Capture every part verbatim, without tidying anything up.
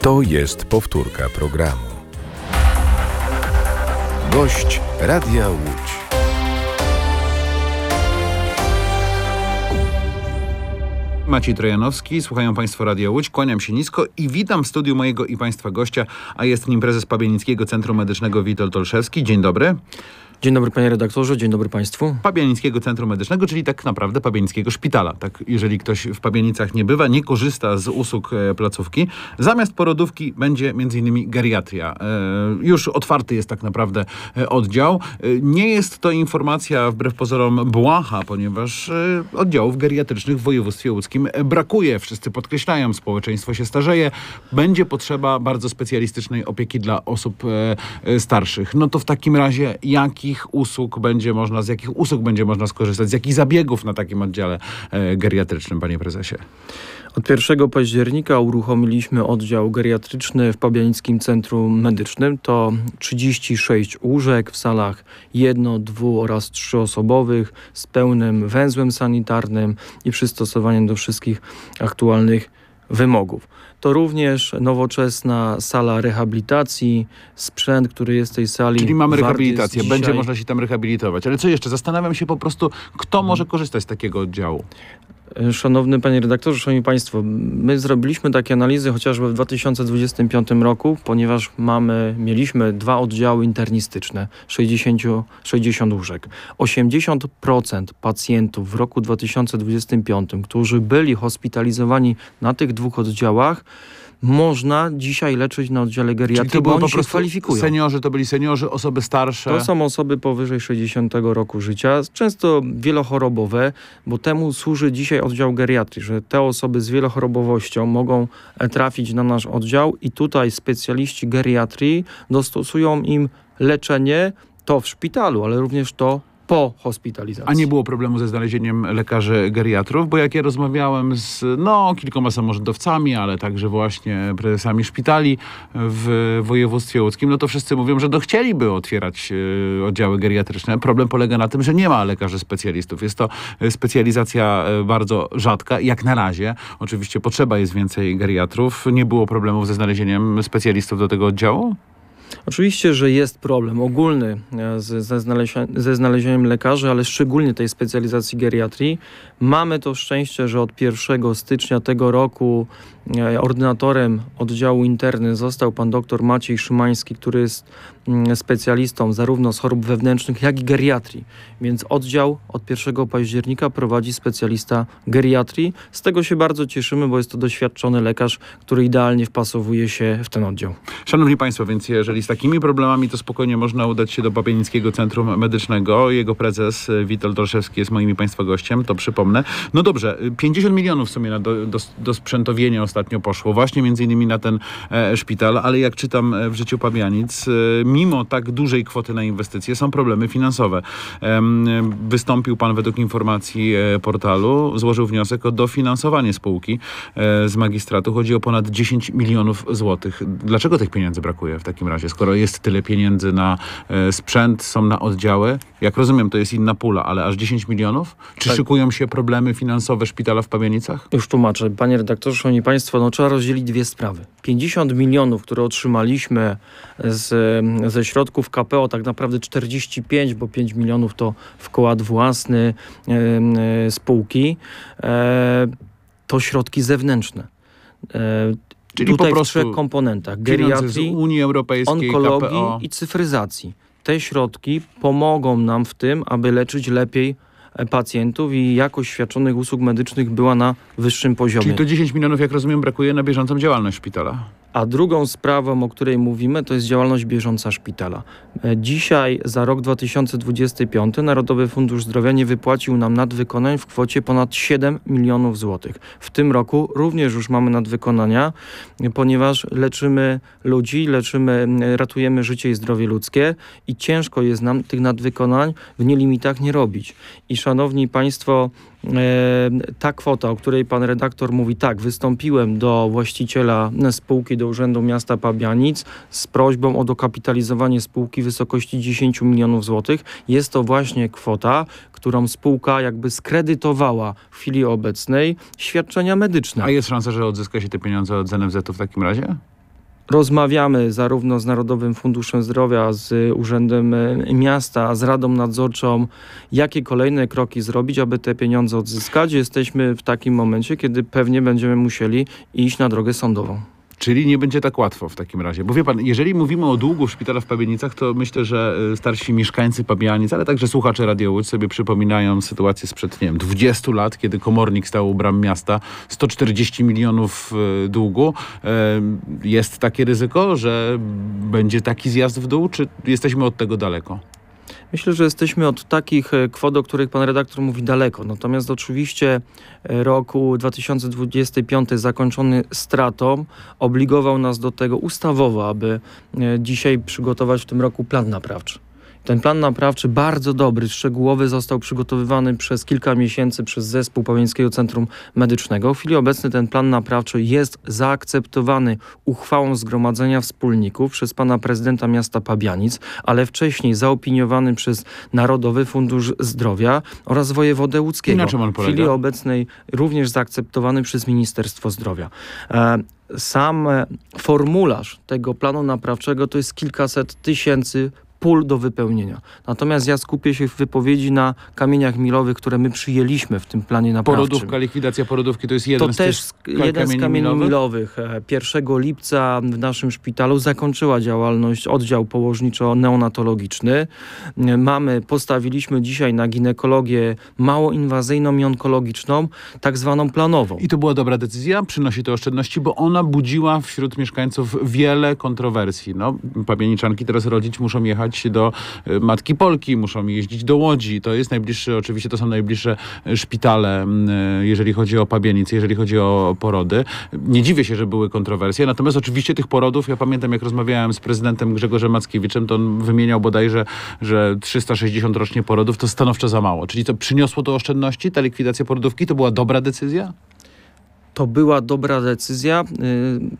To jest powtórka programu. Gość Radia Łódź. Maciej Trojanowski, słuchają Państwo Radia Łódź, kłaniam się nisko i witam w studiu mojego i Państwa gościa, a jest nim prezes Pabianickiego Centrum Medycznego Witold Olszewski. Dzień dobry. Dzień dobry panie redaktorze, dzień dobry państwu. Pabianickiego Centrum Medycznego, czyli tak naprawdę Pabianickiego Szpitala. Tak, jeżeli ktoś w Pabianicach nie bywa, nie korzysta z usług e, placówki, zamiast porodówki będzie m.in. geriatria. E, już otwarty jest tak naprawdę e, oddział. E, nie jest to informacja wbrew pozorom błaha, ponieważ e, oddziałów geriatrycznych w województwie łódzkim brakuje. Wszyscy podkreślają, społeczeństwo się starzeje. Będzie potrzeba bardzo specjalistycznej opieki dla osób e, e, starszych. No to w takim razie jaki usług będzie można, z jakich usług będzie można skorzystać, z jakich zabiegów na takim oddziale e, geriatrycznym, panie prezesie? Od pierwszego października uruchomiliśmy oddział geriatryczny w Pabianickim Centrum Medycznym. To trzydzieści sześć łóżek w salach jedno-, dwu- oraz trzyosobowych z pełnym węzłem sanitarnym i przystosowaniem do wszystkich aktualnych wymogów. To również nowoczesna sala rehabilitacji, sprzęt, który jest w tej sali. Czyli mamy rehabilitację, dzisiaj... będzie można się tam rehabilitować. Ale co jeszcze? Zastanawiam się po prostu, kto może korzystać z takiego oddziału? Szanowny panie redaktorze, szanowni państwo, my zrobiliśmy takie analizy chociażby w dwa tysiące dwudziestym piątym roku, ponieważ mamy, mieliśmy dwa oddziały internistyczne, sześćdziesiąt, sześćdziesiąt łóżek. osiemdziesiąt procent pacjentów w roku dwa tysiące dwudziestym piątym, którzy byli hospitalizowani na tych dwóch oddziałach, można dzisiaj leczyć na oddziale geriatrii, bo oni się kwalifikują. Seniorzy to byli seniorzy, osoby starsze. To są osoby powyżej sześćdziesiątego roku życia, często wielochorobowe, bo temu służy dzisiaj oddział geriatrii, że te osoby z wielochorobowością mogą trafić na nasz oddział i tutaj specjaliści geriatrii dostosują im leczenie, to w szpitalu, ale również to po hospitalizacji. A nie było problemu ze znalezieniem lekarzy geriatrów? Bo jak ja rozmawiałem z no, kilkoma samorządowcami, ale także właśnie prezesami szpitali w województwie łódzkim, no to wszyscy mówią, że no chcieliby otwierać e, oddziały geriatryczne. Problem polega na tym, że nie ma lekarzy specjalistów. Jest to specjalizacja bardzo rzadka. Jak na razie, oczywiście potrzeba jest więcej geriatrów. Nie było problemów ze znalezieniem specjalistów do tego oddziału? Oczywiście, że jest problem ogólny z, ze, znalezia, ze znalezieniem lekarzy, ale szczególnie tej specjalizacji geriatrii. Mamy to szczęście, że od pierwszego stycznia tego roku ordynatorem oddziału interny został pan dr Maciej Szymański, który jest specjalistą zarówno z chorób wewnętrznych, jak i geriatrii. Więc oddział od pierwszego października prowadzi specjalista geriatrii. Z tego się bardzo cieszymy, bo jest to doświadczony lekarz, który idealnie wpasowuje się w ten oddział. Szanowni państwo, więc jeżeli z takimi problemami, to spokojnie można udać się do Pabianickiego Centrum Medycznego. Jego prezes Witold Olszewski jest moim i państwa gościem, to przypomnę. No dobrze, pięćdziesiąt milionów w sumie na do, do, do sprzętowienia ostatnio poszło, właśnie między innymi na ten e, szpital, ale jak czytam w życiu Pabianic, e, mimo tak dużej kwoty na inwestycje są problemy finansowe. E, wystąpił pan według informacji e, portalu, złożył wniosek o dofinansowanie spółki e, z magistratu. Chodzi o ponad dziesięć milionów złotych. Dlaczego tych pieniędzy brakuje w takim razie, skoro jest tyle pieniędzy na e, sprzęt, są na oddziały? Jak rozumiem, to jest inna pula, ale aż dziesięć milionów? Czy tak. Szykują się problemy finansowe szpitala w Pabianicach? Już tłumaczę. Panie redaktorze, szanowni państwo, no trzeba rozdzielić dwie sprawy. pięćdziesiąt milionów, które otrzymaliśmy z, ze środków K P O, tak naprawdę czterdzieści pięć, bo pięć milionów to wkład własny e, e, spółki, e, to środki zewnętrzne. E, Czyli tutaj po prostu w trzech komponentach. Geriatrii, Unii Europejskiej, onkologii K P O. i cyfryzacji. Te środki pomogą nam w tym, aby leczyć lepiej pacjentów i jakość świadczonych usług medycznych była na wyższym poziomie. Czyli to dziesięć milionów, jak rozumiem, brakuje na bieżącą działalność szpitala. A drugą sprawą, o której mówimy, to jest działalność bieżąca szpitala. Dzisiaj za rok dwa tysiące dwudziesty piąty Narodowy Fundusz Zdrowia nie wypłacił nam nadwykonań w kwocie ponad siedem milionów złotych. W tym roku również już mamy nadwykonania, ponieważ leczymy ludzi, leczymy, ratujemy życie i zdrowie ludzkie i ciężko jest nam tych nadwykonań w nielimitach nie robić. I szanowni państwo, ta kwota, o której pan redaktor mówi, tak, wystąpiłem do właściciela spółki, do Urzędu Miasta Pabianic z prośbą o dokapitalizowanie spółki w wysokości dziesięć milionów złotych. Jest to właśnie kwota, którą spółka jakby skredytowała w chwili obecnej świadczenia medyczne. A jest szansa, że odzyska się te pieniądze od Z N F Z-u w takim razie? Rozmawiamy zarówno z Narodowym Funduszem Zdrowia, z Urzędem Miasta, z Radą Nadzorczą, jakie kolejne kroki zrobić, aby te pieniądze odzyskać. Jesteśmy w takim momencie, kiedy pewnie będziemy musieli iść na drogę sądową. Czyli nie będzie tak łatwo w takim razie. Bo wie pan, jeżeli mówimy o długu szpitala w Pabienicach, to myślę, że starsi mieszkańcy Pabianic, ale także słuchacze Radia Łódź sobie przypominają sytuację sprzed, nie wiem, dwudziestu lat, kiedy komornik stał u bram miasta, sto czterdzieści milionów długu. Jest takie ryzyko, że będzie taki zjazd w dół, czy jesteśmy od tego daleko? Myślę, że jesteśmy od takich kwot, o których pan redaktor mówi, daleko. Natomiast oczywiście roku dwa tysiące dwudziesty piąty zakończony stratą obligował nas do tego ustawowo, aby dzisiaj przygotować w tym roku plan naprawczy. Ten plan naprawczy, bardzo dobry, szczegółowy, został przygotowywany przez kilka miesięcy przez zespół Pabianickiego Centrum Medycznego. W chwili obecnej ten plan naprawczy jest zaakceptowany uchwałą Zgromadzenia Wspólników przez pana prezydenta miasta Pabianic, ale wcześniej zaopiniowany przez Narodowy Fundusz Zdrowia oraz wojewodę łódzkiego. I na czym on w polega? chwili obecnej również zaakceptowany przez Ministerstwo Zdrowia. E, Sam formularz tego planu naprawczego to jest kilkaset tysięcy pól do wypełnienia. Natomiast ja skupię się w wypowiedzi na kamieniach milowych, które my przyjęliśmy w tym planie naprawczym. Porodówka, likwidacja porodówki to jest jeden to z też tych jeden kamieni z kamieni milowych. milowych? pierwszego lipca w naszym szpitalu zakończyła działalność oddział położniczo-neonatologiczny. Mamy, postawiliśmy dzisiaj na ginekologię małoinwazyjną i onkologiczną, tak zwaną planową. I to była dobra decyzja, przynosi to oszczędności, bo ona budziła wśród mieszkańców wiele kontrowersji. No, pabianiczanki teraz rodzić muszą jechać do Matki Polki, muszą jeździć do Łodzi. To jest najbliższe, oczywiście to są najbliższe szpitale, jeżeli chodzi o Pabianice, jeżeli chodzi o porody. Nie dziwię się, że były kontrowersje, natomiast oczywiście tych porodów, ja pamiętam, jak rozmawiałem z prezydentem Grzegorzem Mackiewiczem, to on wymieniał bodajże, że trzysta sześćdziesiąt rocznie porodów to stanowczo za mało. Czyli to przyniosło to oszczędności, ta likwidacja porodówki, to była dobra decyzja? To była dobra decyzja, yy,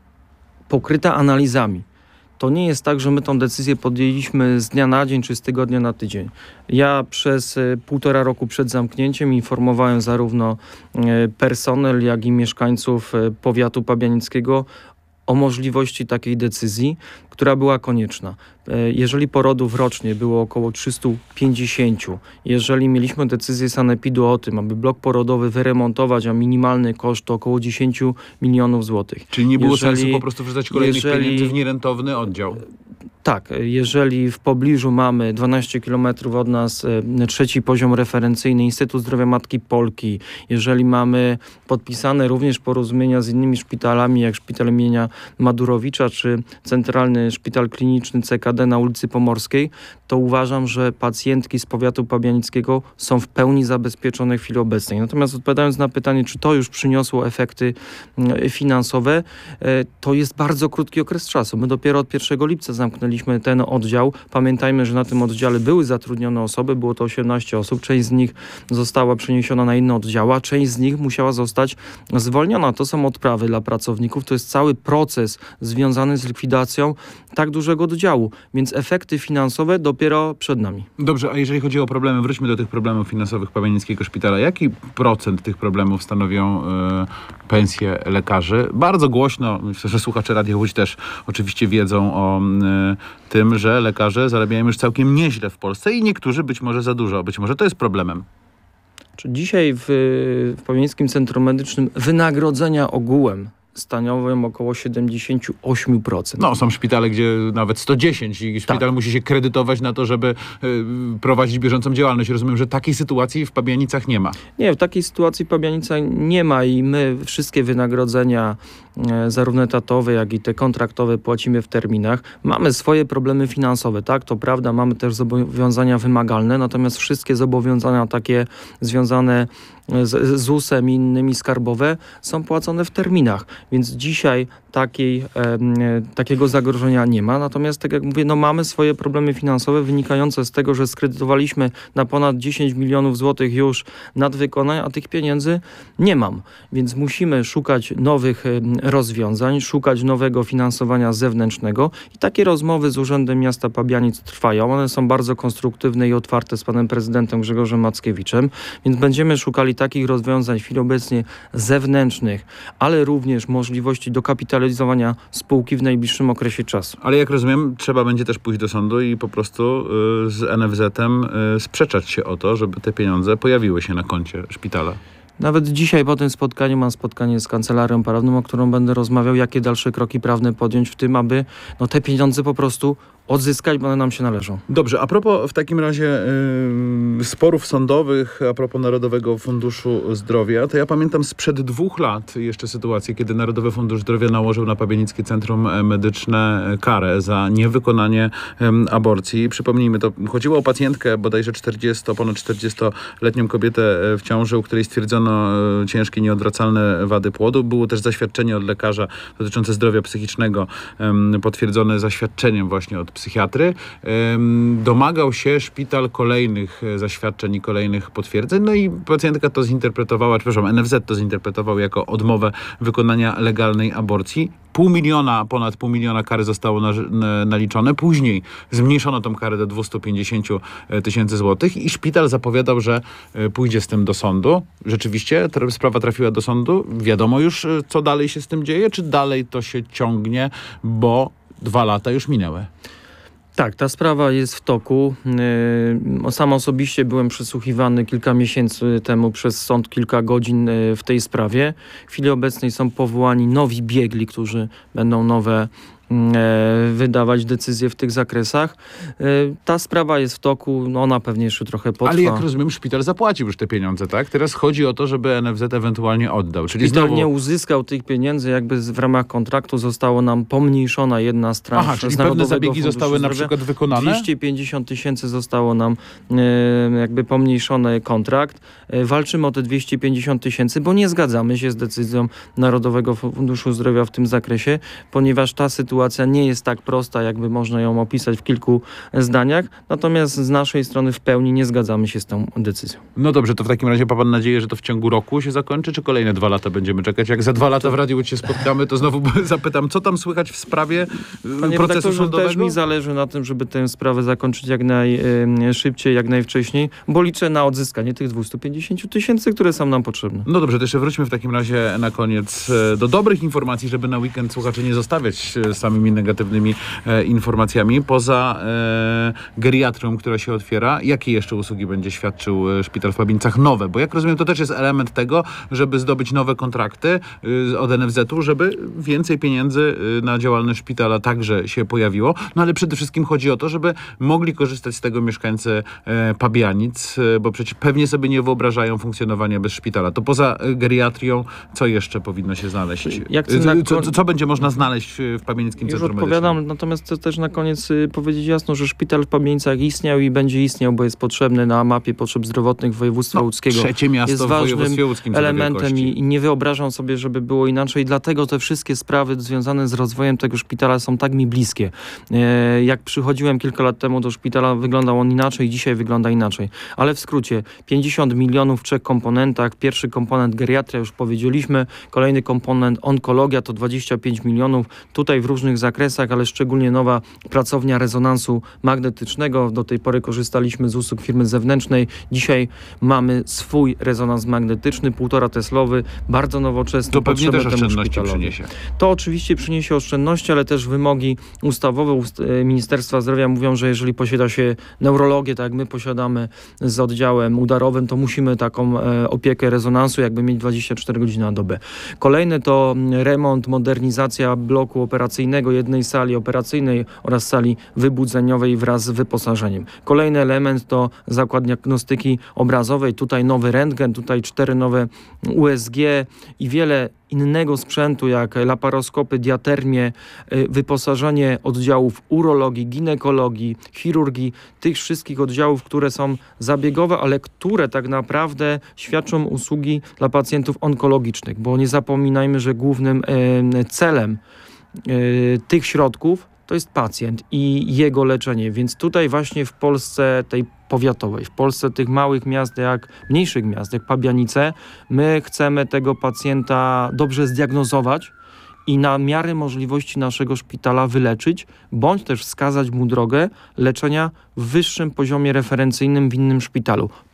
pokryta analizami. To nie jest tak, że my tą decyzję podjęliśmy z dnia na dzień, czy z tygodnia na tydzień. Ja przez y, półtora roku przed zamknięciem informowałem zarówno y, personel, jak i mieszkańców y, powiatu pabianickiego o możliwości takiej decyzji, która była konieczna. Jeżeli porodów rocznie było około trzysta pięćdziesiąt, jeżeli mieliśmy decyzję sanepidu o tym, aby blok porodowy wyremontować, a minimalny koszt to około dziesięć milionów złotych. Czyli nie było jeżeli, sensu po prostu wrzucać kolejnych jeżeli, pieniędzy w nierentowny oddział? Tak, jeżeli w pobliżu mamy dwanaście kilometrów od nas e, trzeci poziom referencyjny Instytut Zdrowia Matki Polki, jeżeli mamy podpisane również porozumienia z innymi szpitalami, jak szpital imienia Madurowicza, czy Centralny Szpital Kliniczny C K D na ulicy Pomorskiej, to uważam, że pacjentki z powiatu pabianickiego są w pełni zabezpieczone w chwili obecnej. Natomiast odpowiadając na pytanie, czy to już przyniosło efekty e, finansowe, e, to jest bardzo krótki okres czasu. My dopiero od pierwszego lipca zamknęliśmy ten oddział. Pamiętajmy, że na tym oddziale były zatrudnione osoby, było to osiemnaście osób. Część z nich została przeniesiona na inne oddziały, a część z nich musiała zostać zwolniona. To są odprawy dla pracowników. To jest cały proces związany z likwidacją tak dużego oddziału. Więc efekty finansowe dopiero przed nami. Dobrze, a jeżeli chodzi o problemy, wróćmy do tych problemów finansowych Pabianickiego Szpitala. Jaki procent tych problemów stanowią y, pensje lekarzy? Bardzo głośno, myślę, że słuchacze Radia Łódź też oczywiście wiedzą o y, tym, że lekarze zarabiają już całkiem nieźle w Polsce i niektórzy być może za dużo. Być może to jest problemem. Czy dzisiaj w, w Pabianickim Centrum Medycznym wynagrodzenia ogółem stanowią około siedemdziesiąt osiem procent. No, są szpitale, gdzie nawet sto dziesięć i szpital tak. musi się kredytować na to, żeby y, prowadzić bieżącą działalność. Rozumiem, że takiej sytuacji w Pabianicach nie ma. Nie, w takiej sytuacji w Pabianicach nie ma i my wszystkie wynagrodzenia e, zarówno etatowe, jak i te kontraktowe płacimy w terminach. Mamy swoje problemy finansowe, tak, to prawda, mamy też zobowiązania wymagalne, natomiast wszystkie zobowiązania takie związane z Z U S-em i innymi skarbowe są płacone w terminach, więc dzisiaj takiej, e, takiego zagrożenia nie ma. Natomiast, tak jak mówię, no mamy swoje problemy finansowe wynikające z tego, że skredytowaliśmy na ponad dziesięć milionów złotych już nadwykonań, a tych pieniędzy nie mam. Więc musimy szukać nowych e, rozwiązań, szukać nowego finansowania zewnętrznego i takie rozmowy z Urzędem Miasta Pabianic trwają. One są bardzo konstruktywne i otwarte z panem prezydentem Grzegorzem Mackiewiczem, więc będziemy szukali tutaj takich rozwiązań w chwili obecnie zewnętrznych, ale również możliwości dokapitalizowania spółki w najbliższym okresie czasu. Ale jak rozumiem, trzeba będzie też pójść do sądu i po prostu y, z en ef zetem y, sprzeczać się o to, żeby te pieniądze pojawiły się na koncie szpitala. Nawet dzisiaj po tym spotkaniu mam spotkanie z kancelarią prawną, o którą będę rozmawiał, jakie dalsze kroki prawne podjąć w tym, aby no, te pieniądze po prostu odzyskać, bo one nam się należą. Dobrze, a propos w takim razie y, sporów sądowych, a propos Narodowego Funduszu Zdrowia, to ja pamiętam sprzed dwóch lat jeszcze sytuację, kiedy Narodowy Fundusz Zdrowia nałożył na Pabianickie Centrum Medyczne karę za niewykonanie y, aborcji. Przypomnijmy, to chodziło o pacjentkę, bodajże czterdziesto, ponad czterdziestoletnią kobietę w ciąży, u której stwierdzono y, ciężkie, nieodwracalne wady płodu. Było też zaświadczenie od lekarza dotyczące zdrowia psychicznego, y, potwierdzone zaświadczeniem właśnie od psychiatry. Domagał się szpital kolejnych zaświadczeń i kolejnych potwierdzeń, no i pacjentka to zinterpretowała, przepraszam, en ef zet to zinterpretował jako odmowę wykonania legalnej aborcji. Pół miliona, ponad pół miliona kary zostało na, na, naliczone. Później zmniejszono tą karę do dwieście pięćdziesiąt tysięcy złotych i szpital zapowiadał, że pójdzie z tym do sądu. Rzeczywiście ta sprawa trafiła do sądu. Wiadomo już, co dalej się z tym dzieje, czy dalej to się ciągnie, bo dwa lata już minęły. Tak, ta sprawa jest w toku. Yy, sam osobiście byłem przesłuchiwany kilka miesięcy temu przez sąd, kilka godzin w tej sprawie. W chwili obecnej są powołani nowi biegli, którzy będą nowe wydawać decyzje w tych zakresach. Ta sprawa jest w toku, no ona pewnie jeszcze trochę potrwa. Ale jak rozumiem, szpital zapłacił już te pieniądze, tak? Teraz chodzi o to, żeby en ef zet ewentualnie oddał. Czyli szpital znowu... nie uzyskał tych pieniędzy, jakby w ramach kontraktu zostało nam pomniejszona jedna z transz. Aha, czyli pewne zabiegi zostały na przykład wykonane? dwieście pięćdziesiąt tysięcy zostało nam e, jakby pomniejszony kontrakt. E, walczymy o te dwieście pięćdziesiąt tysięcy, bo nie zgadzamy się z decyzją Narodowego Funduszu Zdrowia w tym zakresie, ponieważ ta sytuacja Sytuacja nie jest tak prosta, jakby można ją opisać w kilku zdaniach. Natomiast z naszej strony w pełni nie zgadzamy się z tą decyzją. No dobrze, to w takim razie ma pan nadzieję, że to w ciągu roku się zakończy, czy kolejne dwa lata będziemy czekać? Jak za dwa lata w Radiu Łódź się spotkamy, to znowu zapytam, co tam słychać w sprawie Panie procesu sądowego? Też mi zależy na tym, żeby tę sprawę zakończyć jak najszybciej, jak najwcześniej, bo liczę na odzyskanie tych dwieście pięćdziesiąt tysięcy, które są nam potrzebne. No dobrze, to jeszcze wróćmy w takim razie na koniec do dobrych informacji, żeby na weekend słuchaczy nie zostawiać samymi negatywnymi e, informacjami. Poza e, geriatrią, która się otwiera, jakie jeszcze usługi będzie świadczył e, szpital w Pabinicach nowe? Bo jak rozumiem, to też jest element tego, żeby zdobyć nowe kontrakty e, od en ef zetu, żeby więcej pieniędzy e, na działalność szpitala także się pojawiło. No ale przede wszystkim chodzi o to, żeby mogli korzystać z tego mieszkańcy e, Pabianic, e, bo przecież pewnie sobie nie wyobrażają funkcjonowania bez szpitala. To poza e, geriatrią, co jeszcze powinno się znaleźć? Jak e, co, co, co będzie można znaleźć w Pabianickim Już Centrum odpowiadam, Medycznym? natomiast chcę też na koniec y, powiedzieć jasno, że szpital w Pabienicach istniał i będzie istniał, bo jest potrzebny na mapie potrzeb zdrowotnych województwa no, łódzkiego. Trzecie miasto jest w ważnym województwie łódzkim elementem i, i nie wyobrażam sobie, żeby było inaczej. Dlatego te wszystkie sprawy związane z rozwojem tego szpitala są tak mi bliskie. E, jak przychodziłem kilka lat temu do szpitala, wyglądał on inaczej, dzisiaj wygląda inaczej. Ale w skrócie, pięćdziesiąt milionów w trzech komponentach. Pierwszy komponent geriatria, już powiedzieliśmy. Kolejny komponent onkologia to dwadzieścia pięć milionów. Tutaj w różnych zakresach, ale szczególnie nowa pracownia rezonansu magnetycznego. Do tej pory korzystaliśmy z usług firmy zewnętrznej. Dzisiaj mamy swój rezonans magnetyczny, półtora teslowy, bardzo nowoczesny. To pewnie też oszczędności szpitalowi. przyniesie. To oczywiście przyniesie oszczędności, ale też wymogi ustawowe ust- Ministerstwa Zdrowia mówią, że jeżeli posiada się neurologię, tak jak my posiadamy z oddziałem udarowym, to musimy taką e, opiekę rezonansu jakby mieć dwadzieścia cztery godziny na dobę. Kolejny to remont, modernizacja bloku operacyjnego, jednej sali operacyjnej oraz sali wybudzeniowej wraz z wyposażeniem. Kolejny element to zakład diagnostyki obrazowej. Tutaj nowy rentgen, tutaj cztery nowe U S G i wiele innego sprzętu jak laparoskopy, diatermie, wyposażenie oddziałów urologii, ginekologii, chirurgii, tych wszystkich oddziałów, które są zabiegowe, ale które tak naprawdę świadczą usługi dla pacjentów onkologicznych, bo nie zapominajmy, że głównym e, celem e, tych środków to jest pacjent i jego leczenie, więc tutaj właśnie w Polsce tej powiatowej, w Polsce tych małych miast, jak mniejszych miast, jak Pabianice, my chcemy tego pacjenta dobrze zdiagnozować i na miarę możliwości naszego szpitala wyleczyć, bądź też wskazać mu drogę leczenia w wyższym poziomie referencyjnym w innym szpitalu.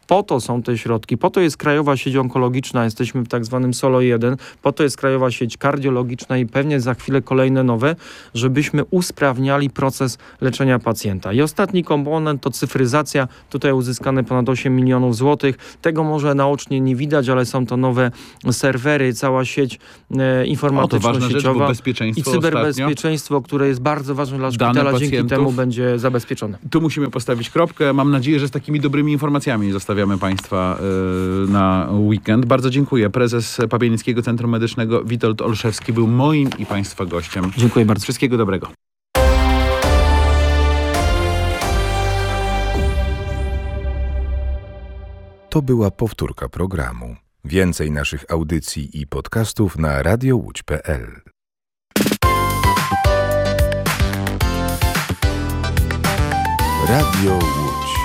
Po to są te środki, po to jest Krajowa Sieć Onkologiczna, jesteśmy w tak zwanym Solo jeden, po to jest Krajowa Sieć Kardiologiczna i pewnie za chwilę kolejne nowe, żebyśmy usprawniali proces leczenia pacjenta. I ostatni komponent to cyfryzacja, tutaj uzyskane ponad osiem milionów złotych. Tego może naocznie nie widać, ale są to nowe serwery, cała sieć e, informatyczno-sieciowa i cyberbezpieczeństwo, ostatnio, które jest bardzo ważne dla szpitala, dzięki temu będzie zabezpieczone. Tu musimy postawić kropkę. Mam nadzieję, że z takimi dobrymi informacjami zostawiamy Państwa y, na weekend. Bardzo dziękuję. Prezes Papienickiego Centrum Medycznego Witold Olszewski był moim i Państwa gościem. Dziękuję bardzo. Wszystkiego dobrego. To była powtórka programu. Więcej naszych audycji i podcastów na radio łódź kropka pe el. Radio Łódź.